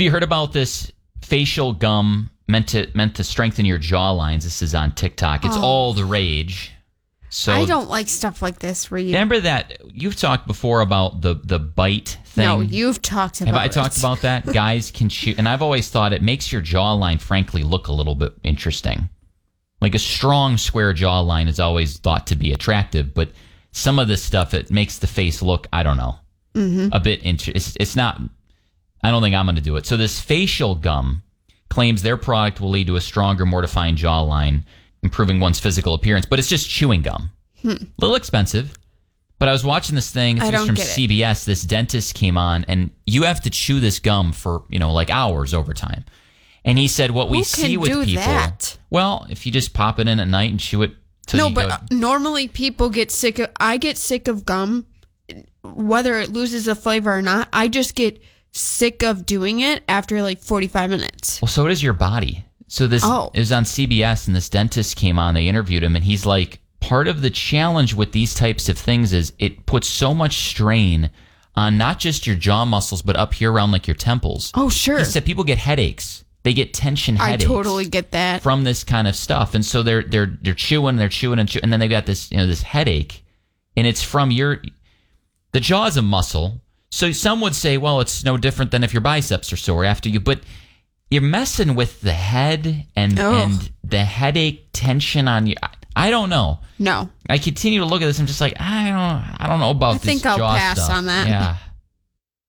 Have you heard about this facial gum meant to strengthen your jaw lines? This is on TikTok. It's all the rage. So I don't like stuff like this. Remember that you've talked before about the bite thing? No, you've talked about it. Have I talked about that? Guys can chew, and I've always thought it makes your jawline, frankly, look a little bit interesting. Like a strong, square jawline is always thought to be attractive, but some of this stuff, it makes the face look, I don't know, a bit interesting. It's not, I don't think I'm going to do it. So this facial gum claims their product will lead to a stronger, more defined jawline, improving one's physical appearance, but it's just chewing gum. A little expensive, but I was watching this thing. It's from CBS. This dentist came on, and you have to chew this gum for, like hours over time. And he said what we see with people. That? Well, if you just pop it in at night and chew it. Normally people get sick of. I get sick of gum, whether it loses a flavor or not. I just get sick of doing it after like 45 minutes. Well, so does your body. So it was on CBS, and this dentist came on. They interviewed him, and he's like, part of the challenge with these types of things is it puts so much strain on not just your jaw muscles, but up here around like your temples. Oh, sure. He said people get headaches. They get tension headaches. I totally get that from this kind of stuff, and so they're chewing, and then they got this this headache, and it's from the jaw is a muscle. So some would say, well, it's no different than if your biceps are sore after you, but you're messing with the head and the headache tension on you. I don't know. No. I continue to look at this. I'm just like, I don't know about this jaw stuff. I think I'll pass on that. Yeah.